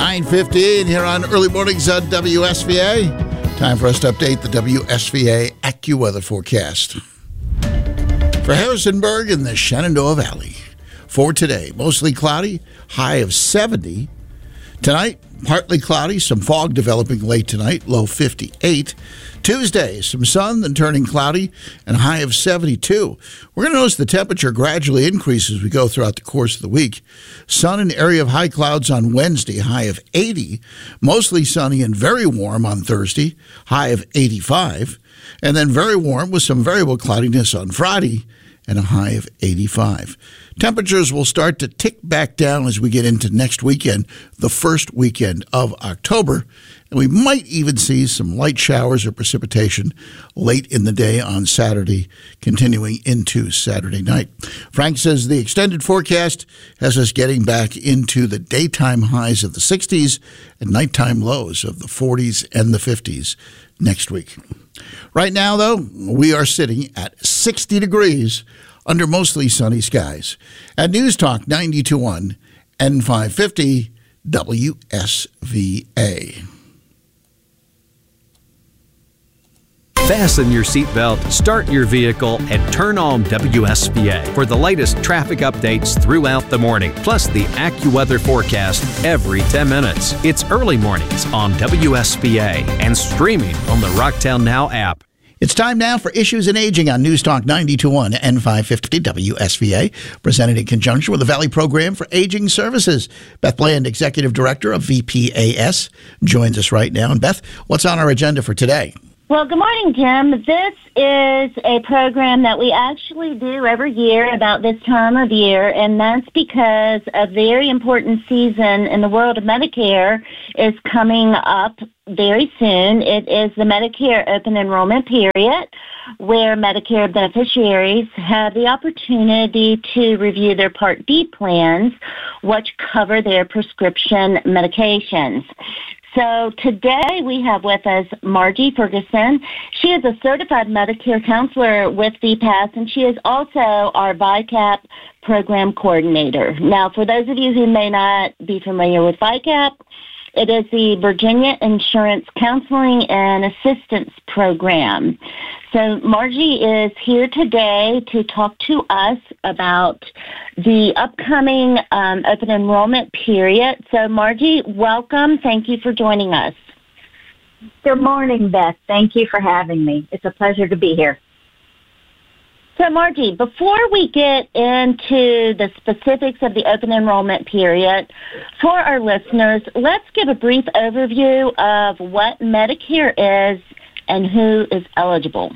9:15 here on Early Mornings on WSVA. Time for us to update the WSVA AccuWeather forecast. For Harrisonburg and the Shenandoah Valley, for today, mostly cloudy, high of 70. Tonight, partly cloudy, some fog developing late tonight, low 58. Tuesday, some sun, then turning cloudy, and a high of 72. We're going to notice the temperature gradually increase as we go throughout the course of the week. Sun and area of high clouds on Wednesday, high of 80. Mostly sunny and very warm on Thursday, high of 85. And then very warm with some variable cloudiness on Friday, and a high of 85. Temperatures will start to tick back down as we get into next weekend, the first weekend of October. And we might even see some light showers or precipitation late in the day on Saturday, continuing into Saturday night. Frank says the extended forecast has us getting back into the daytime highs of the 60s and nighttime lows of the 40s and the 50s next week. Right now, though, we are sitting at 60 degrees under mostly sunny skies. At News Talk 92.1 and 550 WSVA. Fasten your seatbelt, start your vehicle, and turn on WSVA for the latest traffic updates throughout the morning, plus the AccuWeather forecast every 10 minutes. It's Early Mornings on WSVA and streaming on the Rocktown Now app. It's time now for Issues in Aging on News Talk 92.1 and 550 WSVA, presented in conjunction with the Valley Program for Aging Services. Beth Bland, Executive Director of VPAS, joins us right now. And Beth, what's on our agenda for today? Well, good morning, Jim. This is a program that we actually do every year about this time of year, and that's because a very important season in the world of Medicare is coming up very soon. It is the Medicare open enrollment period, where Medicare beneficiaries have the opportunity to review their Part D plans, which cover their prescription medications. So today we have with us Margie Ferguson. She is a certified Medicare counselor with VPAS, and she is also our VICAP program coordinator. Now, for those of you who may not be familiar with VICAP, it is the Virginia Insurance Counseling and Assistance Program. So Margie is here today to talk to us about the upcoming open enrollment period. So Margie, welcome. Thank you for joining us. Good morning, Beth. Thank you for having me. It's a pleasure to be here. So, Margie, before we get into the specifics of the open enrollment period, for our listeners, let's give a brief overview of what Medicare is and who is eligible.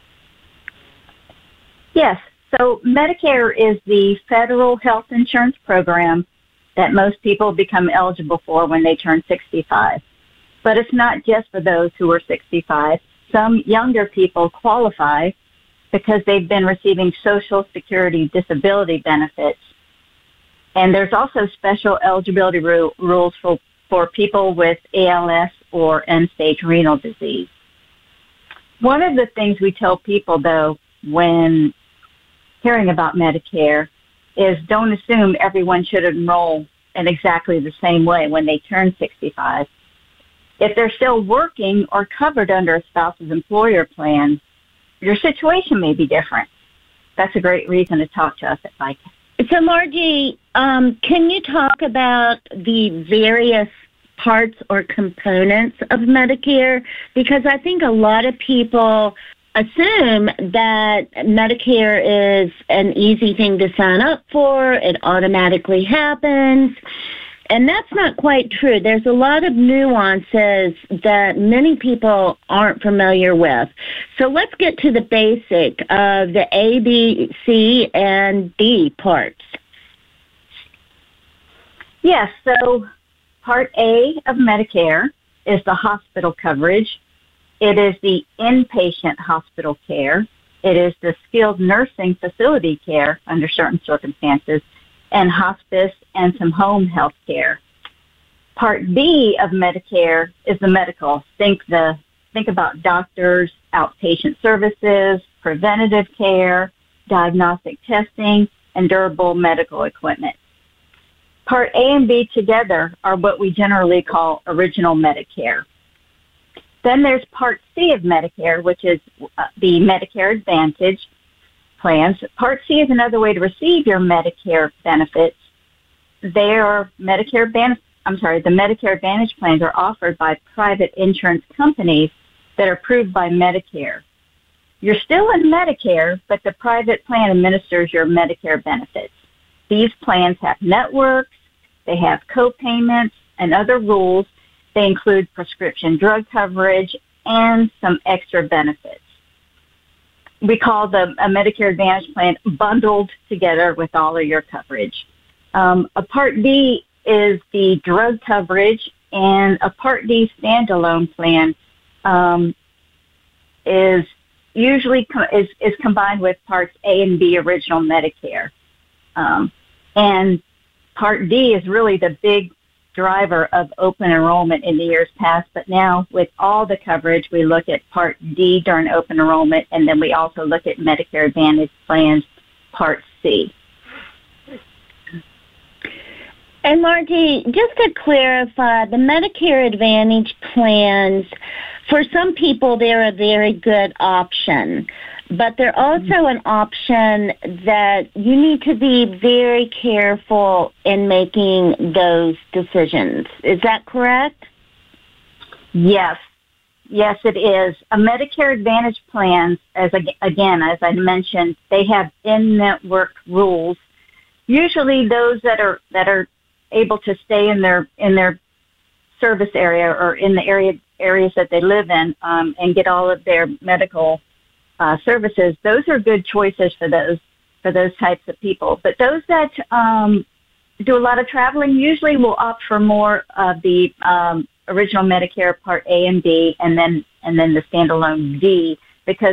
Yes, so Medicare is the federal health insurance program that most people become eligible for when they turn 65. But it's not just for those who are 65. Some younger people qualify because they've been receiving Social Security disability benefits. And there's also special eligibility rules for people with ALS or end-stage renal disease. One of the things we tell people, though, when hearing about Medicare is don't assume everyone should enroll in exactly the same way when they turn 65. If they're still working or covered under a spouse's employer plan, your situation may be different. That's a great reason to talk to us at VICAP. So, Margie, can you talk about the various parts or components of Medicare? Because I think a lot of people assume that Medicare is an easy thing to sign up for. It automatically happens. And that's not quite true. There's a lot of nuances that many people aren't familiar with. So let's get to the basic of the A, B, C, and D parts. Yes, so Part A of Medicare is the hospital coverage. It is the inpatient hospital care. It is the skilled nursing facility care under certain circumstances, and hospice and some home health care. Part B of Medicare is the medical. Think about doctors, outpatient services, preventative care, diagnostic testing, and durable medical equipment. Part A and B together are what we generally call original Medicare. Then there's Part C of Medicare, which is the Medicare Advantage plans. Part C is another way to receive your Medicare benefits. The Medicare Advantage plans are offered by private insurance companies that are approved by Medicare. You're still in Medicare, but the private plan administers your Medicare benefits. These plans have networks, they have co-payments and other rules. They include prescription drug coverage and some extra benefits. We call a Medicare Advantage plan bundled together with all of your coverage. A Part D is the drug coverage, and a Part D standalone plan is usually is combined with Parts A and B original Medicare. And Part D is really the big driver of open enrollment in the years past, but now with all the coverage, we look at Part D during open enrollment, and then we also look at Medicare Advantage plans, Part C. And Margie, just to clarify, the Medicare Advantage plans, for some people, they're a very good option, but they're also an option that you need to be very careful in making those decisions. Is that correct? Yes. Yes, it is. A Medicare Advantage plans, as I mentioned, they have in-network rules. Usually those that are able to stay in their service area or in the areas that they live in and get all of their medical services, those are good choices for those types of people. But those that do a lot of traveling usually will opt for more of the original Medicare Part A and B, and then the standalone D, because